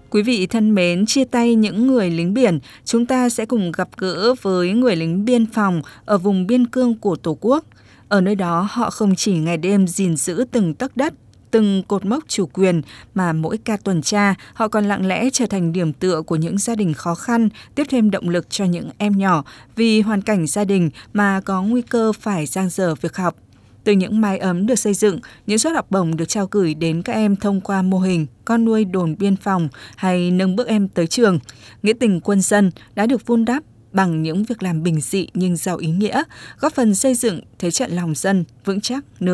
Quý vị thân mến, chia tay những người lính biển, chúng ta sẽ cùng gặp gỡ với người lính biên phòng ở vùng biên cương của Tổ quốc. Ở nơi đó, họ không chỉ ngày đêm gìn giữ từng tấc đất, từng cột mốc chủ quyền, mà mỗi ca tuần tra, họ còn lặng lẽ trở thành điểm tựa của những gia đình khó khăn, tiếp thêm động lực cho những em nhỏ vì hoàn cảnh gia đình mà có nguy cơ phải dang dở việc học. Từ những mái ấm được xây dựng, những suất học bổng được trao gửi đến các em thông qua mô hình con nuôi đồn biên phòng hay nâng bước em tới trường, nghĩa tình quân dân đã được vun đắp bằng những việc làm bình dị nhưng giàu ý nghĩa, góp phần xây dựng thế trận lòng dân vững chắc nơi